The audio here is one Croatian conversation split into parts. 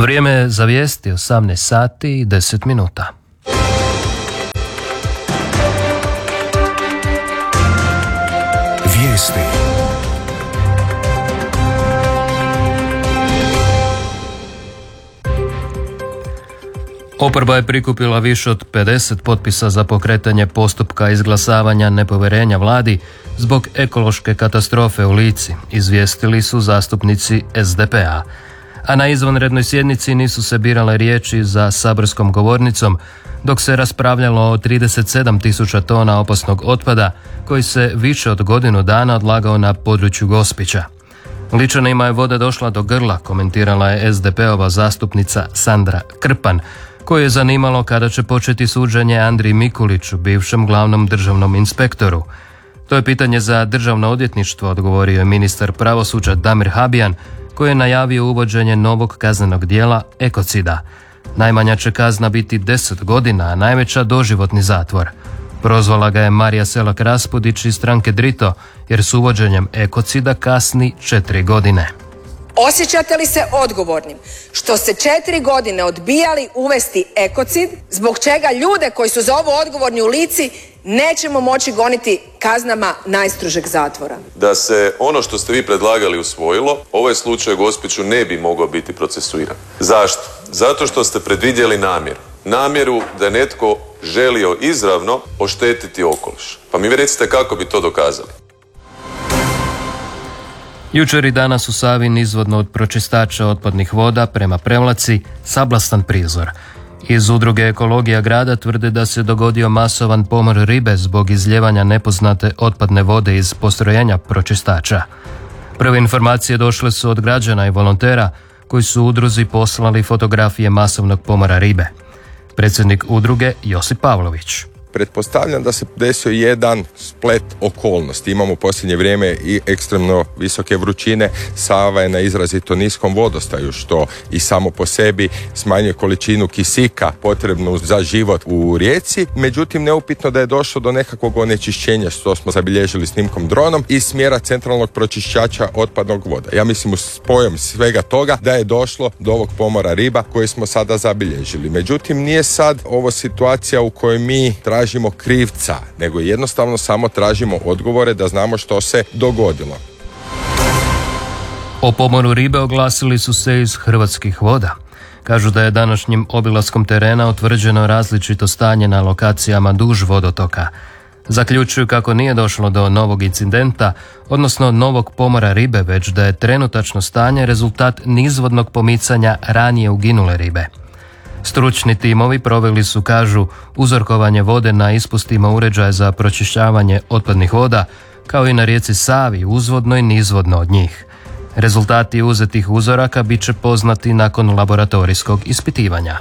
Vrijeme za vijesti 18 sati i 10 minuta. Vijesti. Oporba je prikupila više od 50 potpisa za pokretanje postupka izglasavanja nepovjerenja vladi zbog ekološke katastrofe u Lici, izvijestili su zastupnici SDP-a. A na izvanrednoj sjednici nisu se birale riječi za saborskom govornicom, dok se raspravljalo o 37.000 tona opasnog otpada koji se više od godinu dana odlagao na području Gospića. Ličanima je voda došla do grla, komentirala je SDP-ova zastupnica Sandra Krpan, koju je zanimalo kada će početi suđenje Andriji Mikuliću, bivšem glavnom državnom inspektoru. To je pitanje za državno odvjetništvo, odgovorio je ministar pravosuđa Damir Habijan, koji je najavio uvođenje novog kaznenog djela ekocida. Najmanja će kazna biti 10 godina, a najveća doživotni zatvor. Prozvala ga je Marija Selak-Raspudić iz stranke Drito, jer s uvođenjem ekocida kasni 4 godine. Osjećate li se odgovornim što ste 4 godine odbijali uvesti ekocid, zbog čega ljude koji su za ovo odgovorni u Lici nećemo moći goniti kaznama najstrožeg zatvora? Da se ono što ste vi predlagali usvojilo, ovaj slučaj u Gospiću ne bi mogao biti procesuiran. Zašto? Zato što ste predvidjeli namjeru da je netko želio izravno oštetiti okoliš. Pa mi recite kako bi to dokazali. Jučer i danas u Savi nizvodno od pročistača otpadnih voda prema Prevlaci sablastan prizor. Iz udruge Ekologija grada tvrde da se dogodio masovan pomor ribe zbog izljevanja nepoznate otpadne vode iz postrojenja pročistača. Prve informacije došle su od građana i volontera koji su udruzi poslali fotografije masovnog pomora ribe. Predsjednik udruge Josip Pavlović. Pretpostavljam da se desio jedan splet okolnosti. Imamo u posljednje vrijeme i ekstremno visoke vrućine. Sava je na izrazito niskom vodostaju, što i samo po sebi smanjuje količinu kisika potrebnu za život u rijeci. Međutim, neupitno da je došlo do nekakvog onečišćenja, što smo zabilježili snimkom dronom iz smjera centralnog pročišćača otpadnog voda. Ja mislim, spojom svega toga da je došlo do ovog pomora riba koji smo sada zabilježili. Međutim, nije sad ovo situacija u kojoj mi tražimo krivca, nego jednostavno samo tražimo odgovore da znamo što se dogodilo. O pomoru ribe oglasili su se iz Hrvatskih voda. Kažu da je današnjim obilaskom terena utvrđeno različito stanje na lokacijama duž vodotoka. Zaključuju kako nije došlo do novog incidenta, odnosno novog pomora ribe, već da je trenutačno stanje rezultat nizvodnog pomicanja ranije uginule ribe. Stručni timovi proveli su, kažu, uzorkovanje vode na ispustima uređaja za pročišćavanje otpadnih voda, kao i na rijeci Savi, uzvodno i nizvodno od njih. Rezultati uzetih uzoraka bit će poznati nakon laboratorijskog ispitivanja.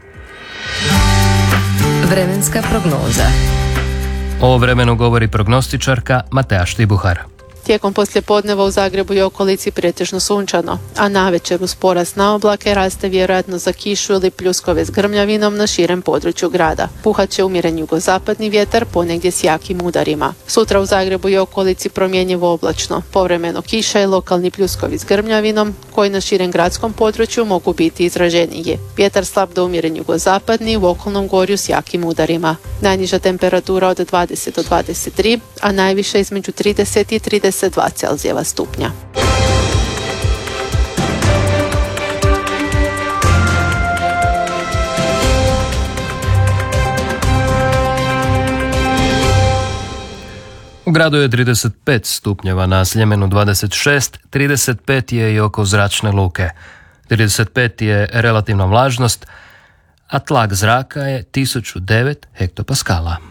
Vremenska prognoza. O vremenu govori prognostičarka Matea Štibuhar. Tijekom poslijepodneva u Zagrebu i okolici pretežno sunčano, a navečer uz porast na oblake raste vjerojatno za kišu ili pljuskove s grmljavinom na širem području grada. Puhat će umjeren jugozapadni vjetar, ponegdje s jakim udarima. Sutra u Zagrebu i okolici promjenjivo oblačno, povremeno kiša i lokalni pljuskovi s grmljavinom, koji na širem gradskom području mogu biti izraženiji. Vjetar slab do umjeren jugozapadni, u okolnom gorju s jakim udarima. Najniža temperatura od 20 do 23, a najviša između 30 i 32 Celzijeva stupnja. U gradu je 35 stupnjeva, na Sljemenu 26, 35 je i oko zračne luke. 35 je relativna vlažnost, a tlak zraka je 1009 hektopaskala.